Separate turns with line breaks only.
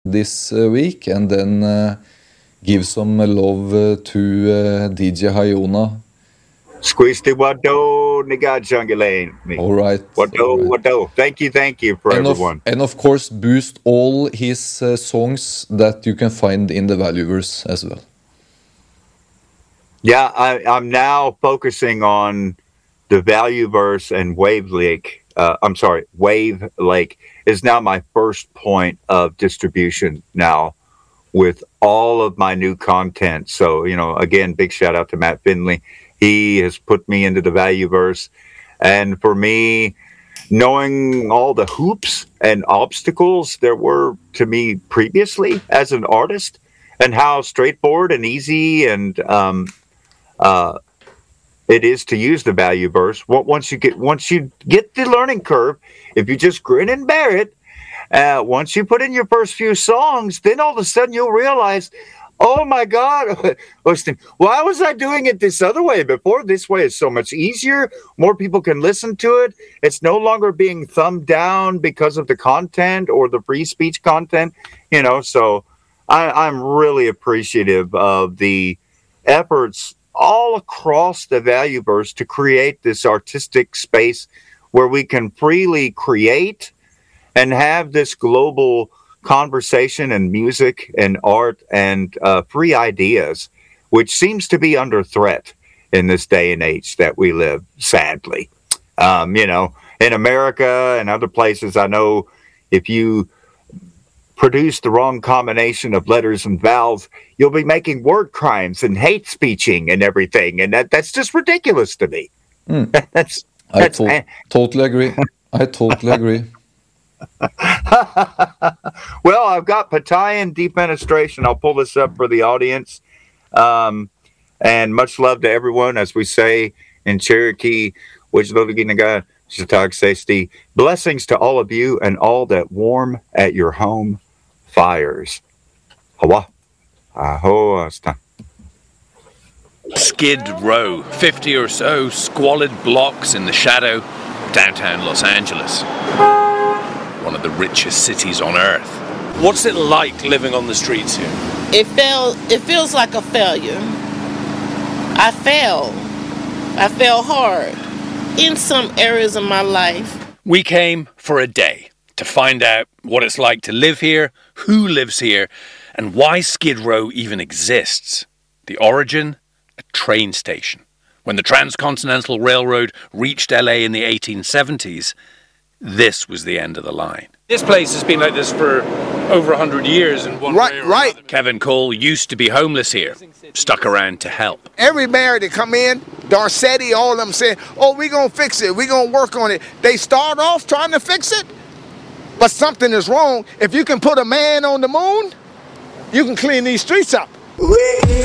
this week, and then give some love to DJ Hayona.
Squeeze the wado, nigga jungulane.
All right.
Wado. Thank you for everyone.
And of course, boost all his songs that you can find in the Valueverse as well.
Yeah, I'm now focusing on the Valueverse, and Wave Lake is now my first point of distribution now with all of my new content. So, again, big shout out to Matt Finley. He has put me into the Valueverse. And for me, knowing all the hoops and obstacles there were to me previously as an artist, and how straightforward and easy and it is to use the Valueverse. Once you get the learning curve, if you just grin and bear it, once you put in your first few songs, then all of a sudden you'll realize, oh my God, why was I doing it this other way before? This way is so much easier. More people can listen to it. It's no longer being thumbed down because of the content or the free speech content, so I'm really appreciative of the efforts all across the Valueverse to create this artistic space where we can freely create and have this global conversation and music and art and free ideas, which seems to be under threat in this day and age that we live, sadly. In America and other places, I know if you produce the wrong combination of letters and vowels, you'll be making word crimes and hate speeching and everything. And that's just ridiculous to me.
I totally agree. I totally agree.
Well, I've got Patayan Defenestration. I'll pull this up for the audience. And much love to everyone, as we say in Cherokee. Blessings to all of you and all that warm at your home fires.
Skid Row, 50 or so squalid blocks in the shadow of downtown Los Angeles. One of the richest cities on earth. What's it like living on the streets here?
It feels like a failure. I fell hard in some areas of my life.
We came for a day to find out what it's like to live here, who lives here, and why Skid Row even exists. The origin, a train station. When the Transcontinental Railroad reached LA in the 1870s, this was the end of the line. This place has been like this for over 100 years in one way or another. Kevin Cole used to be homeless here, stuck around to help.
Every mayor that come in, Garcetti, all of them saying, oh, we're going to fix it, we're going to work on it. They start off trying to fix it, but something is wrong. If you can put a man on the moon, you can clean these streets up.